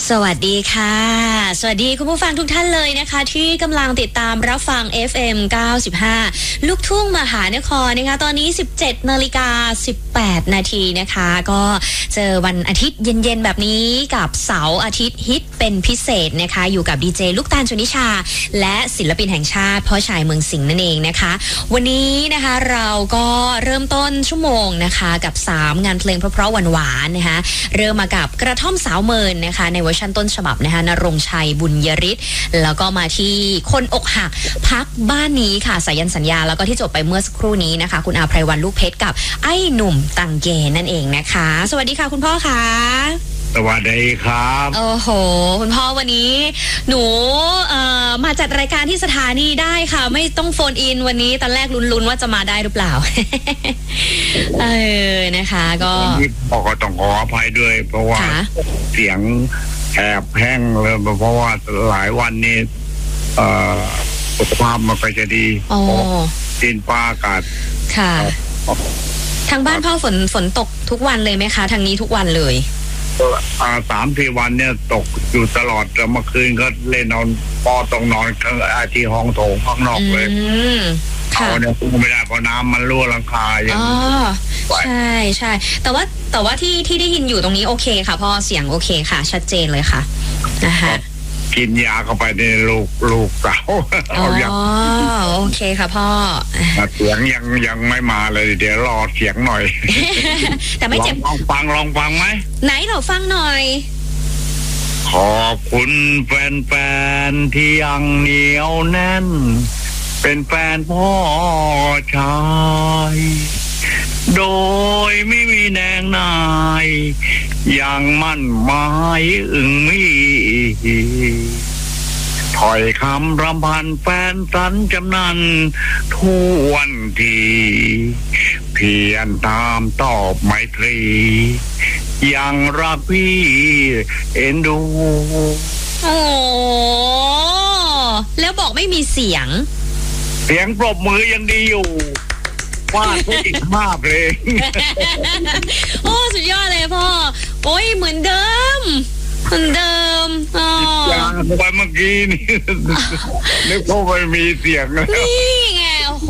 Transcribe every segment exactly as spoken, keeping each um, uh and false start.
สวัสดีค่ะสวัสดีคุณผู้ฟังทุกท่านเลยนะคะที่กำลังติดตามรับฟัง เอฟ เอ็ม เก้าสิบห้า ลูกทุ่งมหานครนะคะตอนนี้ สิบเจ็ดนาฬิกาสิบแปดนาทีนะคะก็เจอวันอาทิตย์เย็นๆแบบนี้กับเสาร์อาทิตย์ฮิตเป็นพิเศษนะคะอยู่กับดีเจลูกตาลชนิชาและศิลปินแห่งชาติพ่อชายเมืองสิงห์นั่นเองนะคะวันนี้นะคะเราก็เริ่มต้นชั่วโมงนะคะกับสามงานเพลงเพราะๆหวานๆนะคะเริ่มมากับกระท่อมสาวเมินนะคะในเวอร์ชันต้นฉบับนะคะณรงค์ชัยบุญยริศแล้วก็มาที่คนอกหักพักบ้านนี้ค่ะสายันสัญญาแล้วก็ที่จบไปเมื่อสักครู่นี้นะคะคุณอาไพรวรรณลูกเพชรกับไอ้หนุ่มตังเกนั่นเองนะคะสวัสดีค่ะคุณพ่อค่ะสวัสดีครับโอ้โหคุณพ่อวันนี้หนูเอ่อมาจัดรายการที่สถานีได้ค่ะไม่ต้องโฟนอินวันนี้ตอนแรกลุ้นๆว่าจะมาได้หรือเปล่า เออนะคะก็พ่อก็ต้องขออภัยด้วยเพราะว่าเสียงแอบแห้งเลยเพราะว่าหลายวันนี้เอ่อสุขภาพมันก็จะดีดินฟ้าอากาศค่ะทางบ้านพ่อฝนฝนตกทุกวันเลยไหมคะทางนี้ทุกวันเลยอ่าสามสี่วันเนี่ยตกอยู่ตลอดแล้วเมื่อคืนก็เล่นนอนปอต้องนอนข้างที่ห้องโถงข้างนอกเลยเขาเนี่ยพูดไม่ได้เพราะน้ำมันรั่วหลังคาอย่างอ๋อใช่ใช่แต่ว่าแต่ว่าที่ที่ได้ยินอยู่ตรงนี้โอเคค่ะพ่อเสียงโอเคค่ะชัดเจนเลยค่ะนะคะกินยาเข้าไปในลูกลูกเก่าอ๋อโอเคค่ะพ่อเสียงยังยังไม่มาเลยเดี๋ยวรอเสียงหน่อยแต่ไม่เจ็บลองฟังลองฟังไหมไหนเราฟังหน่อยขอบคุณแฟนๆที่ยังเหนียวแน่นเป็นแฟนพ่อชายโดยไม่มีแนงนายยังมั่นหมายอึ่งมีถอยคำรำพันแฟนสันจำนันทวนทีเพียรตามตอบไมตรียังรักพี่เอ็นดูโอ้แล้วบอกไม่มีเสียงเสียงปรบมือยังดีอยู่ว่าดติดมากเลยโอ้สุดยอดเลยพ่อโอ้ยเหมือนเดิมเหมือนเดิมอ๋ออย่างเมื่อกี้นี่นึกว่าไม่มีเสียงนี่ไงโอ้โห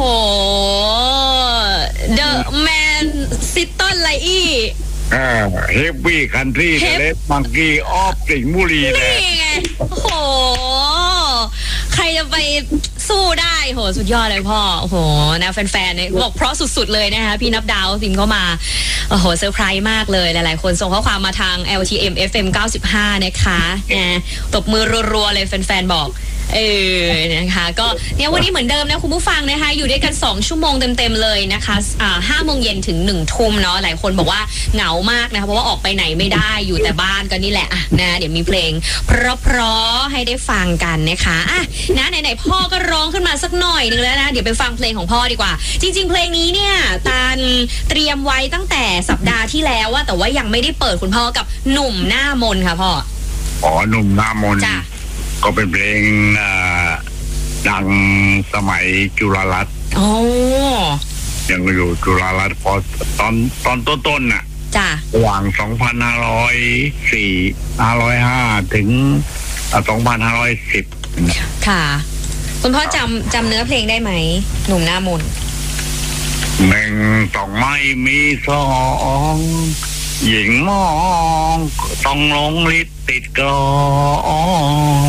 The Man ซิตต้นไลอี้อ่าเฮฟวี่คันทรีเลสมังกี้ออฟสิงห์บุรีเลยนี่ไงโอ้โหใครจะไปสู้ได้โหสุดยอดเลยพ่อโอ้โหนะแฟนๆเนี่ยบอกเพราะสุดๆเลยนะคะพี่นับดาวพิมพ์เข้ามาโอ้โหเซอร์ไพรส์มากเลยหลายๆคนส่งข้อความมาทาง แอล ที เอ็ม เอฟ เอ็ม เก้าสิบห้านะคะนะตบมือรัวๆเลยแฟนๆบอกเออนะคะก็เนี่ยวันนี้เหมือนเดิมนะคุณผู้ฟังนะคะอยู่ด้วยกันสองชั่วโมงเต็มๆเลยนะคะอ่าห้าโมงเย็นถึงหนึ่งทุ่มเนาะหลายคนบอกว่าเหงามากนะคะเพราะว่าออกไปไหนไม่ได้อยู่แต่บ้านก็นี่แหละอ่ะนะเดี๋ยวมีเพลงเพราะๆให้ได้ฟังกันนะคะอ่ะนะไหนๆพ่อก็ร้องขึ้นมาสักหน่อยนึงแล้วนะเดี๋ยวไปฟังเพลงของพ่อดีกว่าจริงๆเพลงนี้เนี่ยตาลเตรียมไว้ตั้งแต่สัปดาห์ที่แล้วว่าแต่ว่ายังไม่ได้เปิดคุณพ่อกับหนุ่มหน้ามนค่ะพ่ออ๋อหนุ่มหน้ามนจ้ะก็เป็นเพลงดังสมัยจุฬารัตน์โอ้ยังอยู่จุฬารัตน์พอตอนตอนต้นๆน่ะจ้ะระหว่างสองพันห้าร้อยสี่ ห้าร้อยห้าถึงสองพันห้าร้อยสิบค่ะคุณพ่อจำจำเนื้อเพลงได้ไหมหนุ่มหน้ามนหนึ่งต้องไม่มีสองหญิงมองต้องลงลิดติดกลอง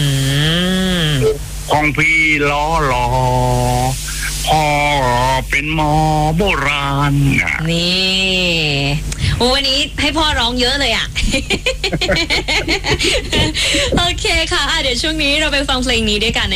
ของพี่ล้อหลอพ่อเป็นหมอโบราณนี่วันนี้ให้พ่อร้องเยอะเลยอ่ะ โอเคค่ะเดี๋ยวช่วงนี้เราไปฟังเพลงนี้ด้วยกัน